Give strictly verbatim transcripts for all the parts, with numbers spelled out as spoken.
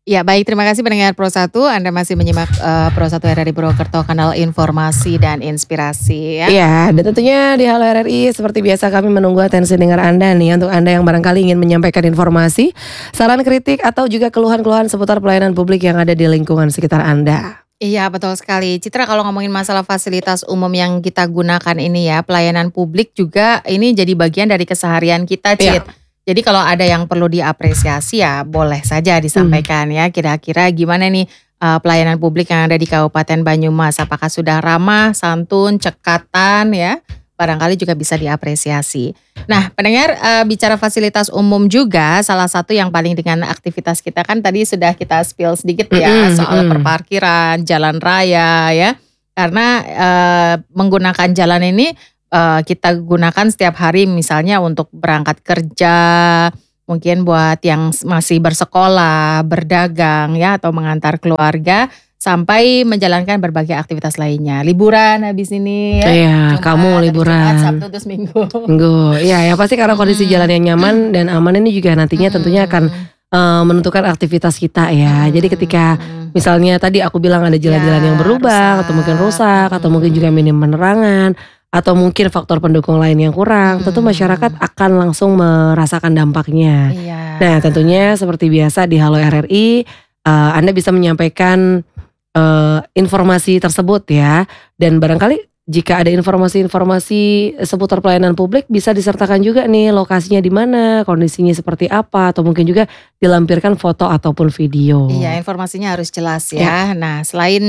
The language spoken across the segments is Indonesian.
Ya baik, terima kasih pendengar Pro satu, Anda masih menyimak uh, Pro satu R R I Purwokerto, kanal informasi dan inspirasi ya. Iya, dan tentunya di Halo R R I seperti biasa kami menunggu atensi dengar Anda nih untuk Anda yang barangkali ingin menyampaikan informasi, saran kritik atau juga keluhan-keluhan seputar pelayanan publik yang ada di lingkungan sekitar Anda. Iya betul sekali. Citra, kalau ngomongin masalah fasilitas umum yang kita gunakan ini ya, pelayanan publik juga ini jadi bagian dari keseharian kita, Cit. Iya. Jadi kalau ada yang perlu diapresiasi ya boleh saja disampaikan ya. Kira-kira gimana nih uh, pelayanan publik yang ada di Kabupaten Banyumas? Apakah sudah ramah, santun, cekatan ya? Barangkali juga bisa diapresiasi. Nah pendengar, uh, bicara fasilitas umum juga salah satu yang paling dengan aktivitas kita kan tadi sudah kita spill sedikit ya. Mm-hmm. Soal perparkiran, jalan raya ya. Karena uh, menggunakan jalan ini Uh, kita gunakan setiap hari misalnya untuk berangkat kerja, mungkin buat yang masih bersekolah, berdagang ya, atau mengantar keluarga, sampai menjalankan berbagai aktivitas lainnya. Liburan habis ini ya. Iya, Jumat, kamu liburan. Jumat, Sabtu, terus Minggu. Minggu, iya ya pasti karena kondisi hmm. jalan yang nyaman dan aman ini juga nantinya hmm. tentunya akan uh, menentukan aktivitas kita ya. Hmm. Jadi ketika misalnya tadi aku bilang ada jalan-jalan ya, yang berlubang, rusak. Atau mungkin rusak, hmm. atau mungkin juga minim penerangan, atau mungkin faktor pendukung lain yang kurang, hmm. tentu masyarakat akan langsung merasakan dampaknya. Iya. Nah tentunya seperti biasa di Halo R R I, uh, Anda bisa menyampaikan uh, informasi tersebut ya. Dan barangkali jika ada informasi-informasi seputar pelayanan publik bisa disertakan juga nih lokasinya di mana, kondisinya seperti apa, atau mungkin juga dilampirkan foto ataupun video. Iya, informasinya harus jelas ya. ya. Nah, selain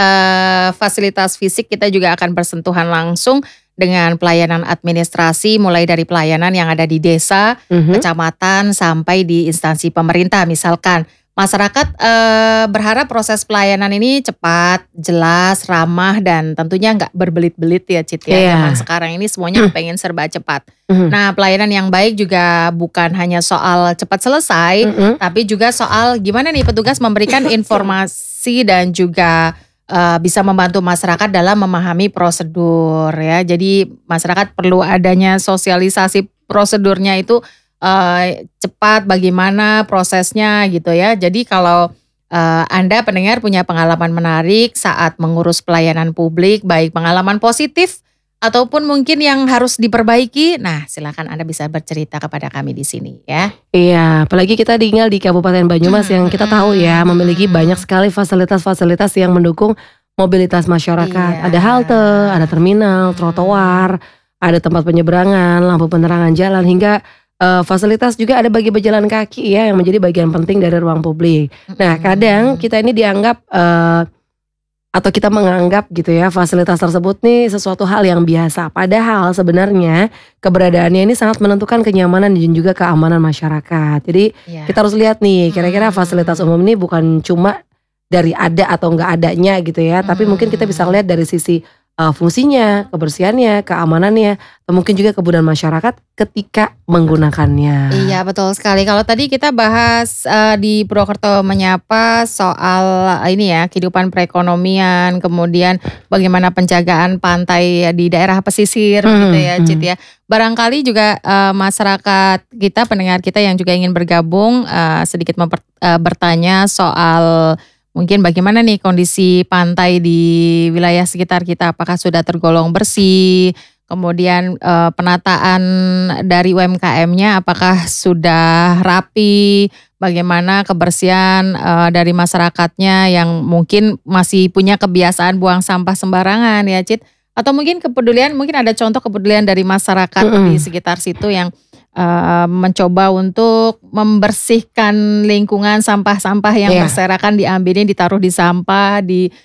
uh, fasilitas fisik, kita juga akan bersentuhan langsung dengan pelayanan administrasi, mulai dari pelayanan yang ada di desa, mm-hmm. kecamatan, sampai di instansi pemerintah. Misalkan masyarakat eh, berharap proses pelayanan ini cepat, jelas, ramah, dan tentunya nggak berbelit-belit ya, Cit ya. Yeah. Zaman sekarang ini semuanya pengen serba cepat. Mm-hmm. Nah, pelayanan yang baik juga bukan hanya soal cepat selesai, mm-hmm. tapi juga soal gimana nih petugas memberikan informasi dan juga uh, bisa membantu masyarakat dalam memahami prosedur ya. Jadi masyarakat perlu adanya sosialisasi prosedurnya itu Uh, cepat, bagaimana prosesnya gitu ya. Jadi kalau uh, Anda pendengar punya pengalaman menarik saat mengurus pelayanan publik, baik pengalaman positif ataupun mungkin yang harus diperbaiki, nah silakan Anda bisa bercerita kepada kami di sini ya. Iya, apalagi kita tinggal di Kabupaten Banyumas hmm, yang kita tahu ya memiliki banyak sekali fasilitas-fasilitas yang mendukung mobilitas masyarakat. Iya. Ada halte, ada terminal, trotoar, ada tempat penyeberangan, lampu penerangan jalan, hingga Uh, fasilitas juga ada bagi pejalan kaki ya yang menjadi bagian penting dari ruang publik. Nah kadang kita ini dianggap uh, atau kita menganggap gitu ya fasilitas tersebut nih sesuatu hal yang biasa. Padahal sebenarnya keberadaannya ini sangat menentukan kenyamanan dan juga keamanan masyarakat. Jadi yeah. kita harus lihat nih kira-kira fasilitas umum ini bukan cuma dari ada atau enggak adanya gitu ya. Tapi mungkin kita bisa lihat dari sisi Uh, fungsinya, kebersihannya, keamanannya, atau mungkin juga kebutuhan masyarakat ketika menggunakannya. Iya betul sekali. Kalau tadi kita bahas uh, di Purwokerto Menyapa soal uh, ini ya kehidupan perekonomian, kemudian bagaimana penjagaan pantai di daerah pesisir hmm, gitu ya, Cit ya. Barangkali juga uh, masyarakat kita, pendengar kita yang juga ingin bergabung uh, sedikit memper, uh, bertanya soal mungkin bagaimana nih kondisi pantai di wilayah sekitar kita, apakah sudah tergolong bersih, kemudian e, penataan dari U M K M-nya apakah sudah rapi, bagaimana kebersihan e, dari masyarakatnya yang mungkin masih punya kebiasaan buang sampah sembarangan ya, Cit, atau mungkin kepedulian, mungkin ada contoh kepedulian dari masyarakat mm-hmm. di sekitar situ yang Uh, mencoba untuk membersihkan lingkungan, sampah-sampah yang yeah. berserakan diambilin, ditaruh di sampah,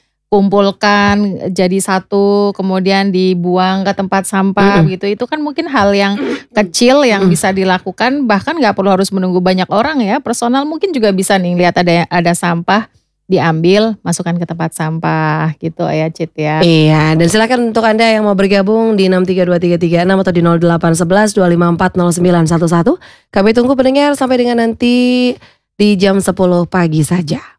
dikumpulkan jadi satu, kemudian dibuang ke tempat sampah mm-hmm. gitu. Itu kan mungkin hal yang kecil yang mm-hmm. bisa dilakukan, bahkan nggak perlu harus menunggu banyak orang ya. Personal mungkin juga bisa nih lihat ada ada sampah, diambil, masukkan ke tempat sampah gitu ya, Cit ya. Iya, dan silakan untuk Anda yang mau bergabung di enam tiga dua tiga tiga enam atau di nol delapan satu satu dua lima empat nol sembilan satu satu. Kami tunggu pendengar sampai dengan nanti di jam sepuluh pagi saja.